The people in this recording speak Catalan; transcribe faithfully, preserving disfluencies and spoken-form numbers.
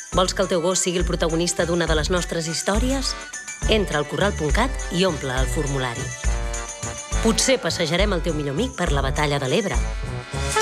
Vols que el teu gos sigui el protagonista d'una de les nostres històries? Entra al corral punt cat i omple el formulari. Potser passejarem el teu millor amic per la batalla de l'Ebre.